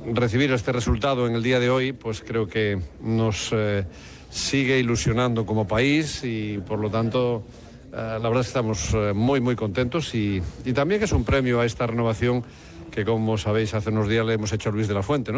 recibir este resultado en el día de hoy, pues creo que nos sigue ilusionando como país y por lo tanto la verdad es que estamos muy muy contentos y también que es un premio a esta renovación que, como sabéis, hace unos días le hemos hecho a Luis de la Fuente, ¿no?